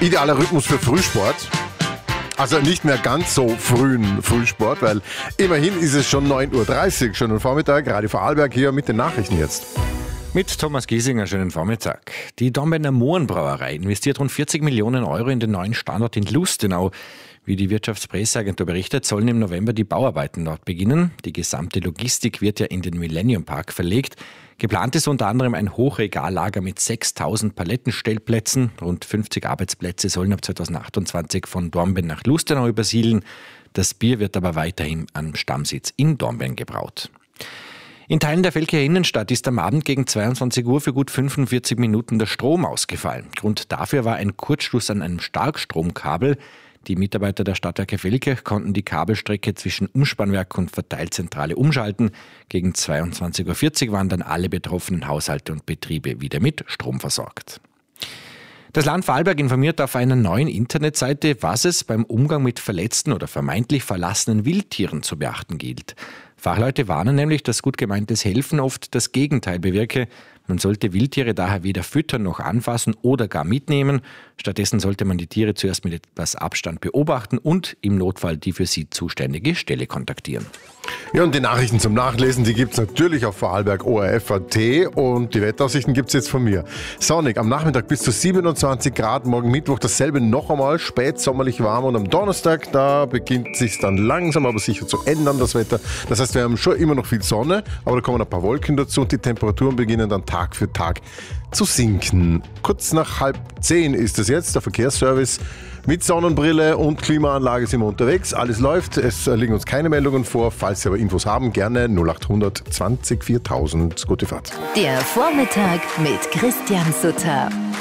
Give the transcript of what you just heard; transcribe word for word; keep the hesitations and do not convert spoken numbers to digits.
Idealer Rhythmus für Frühsport. Also nicht mehr ganz so frühen Frühsport, weil immerhin ist es schon neun Uhr dreißig, schönen Vormittag. Radio Vorarlberg hier mit den Nachrichten jetzt. Mit Thomas Giesinger, schönen Vormittag. Die Dornbirner Mohrenbrauerei investiert rund vierzig Millionen Euro in den neuen Standort in Lustenau. Wie die Wirtschaftspresseagentur berichtet, sollen im November die Bauarbeiten dort beginnen. Die gesamte Logistik wird ja in den Millennium Park verlegt. Geplant ist unter anderem ein Hochregallager mit sechstausend Palettenstellplätzen. Rund fünfzig Arbeitsplätze sollen ab zweitausendachtundzwanzig von Dornbirn nach Lustenau übersiedeln. Das Bier wird aber weiterhin am Stammsitz in Dornbirn gebraut. In Teilen der Velkener Innenstadt ist am Abend gegen zweiundzwanzig Uhr für gut fünfundvierzig Minuten der Strom ausgefallen. Grund dafür war ein Kurzschluss an einem Starkstromkabel. Die Mitarbeiter der Stadtwerke Velke konnten die Kabelstrecke zwischen Umspannwerk und Verteilzentrale umschalten. Gegen zweiundzwanzig Uhr vierzig waren dann alle betroffenen Haushalte und Betriebe wieder mit Strom versorgt. Das Land Vorarlberg informiert auf einer neuen Internetseite, was es beim Umgang mit verletzten oder vermeintlich verlassenen Wildtieren zu beachten gilt. Fachleute warnen nämlich, dass gut gemeintes Helfen oft das Gegenteil bewirke. Man sollte Wildtiere daher weder füttern noch anfassen oder gar mitnehmen. Stattdessen sollte man die Tiere zuerst mit etwas Abstand beobachten und im Notfall die für sie zuständige Stelle kontaktieren. Ja, und die Nachrichten zum Nachlesen, die gibt es natürlich auf Vorarlberg O R F Punkt A T und die Wetteraussichten gibt es jetzt von mir. Sonnig, am Nachmittag bis zu siebenundzwanzig Grad, morgen Mittwoch dasselbe noch einmal, spätsommerlich warm und am Donnerstag, da beginnt es sich dann langsam aber sicher zu ändern, das Wetter. Das heißt, wir haben schon immer noch viel Sonne, aber da kommen ein paar Wolken dazu und die Temperaturen beginnen dann Tag für Tag zu sinken. Kurz nach halb zehn ist es jetzt, der Verkehrsservice mit Sonnenbrille und Klimaanlage sind wir unterwegs. Alles läuft, es liegen uns keine Meldungen vor. Falls Sie aber Infos haben, gerne null acht hundert zwanzig viertausend. Gute Fahrt. Der Vormittag mit Christian Sutter.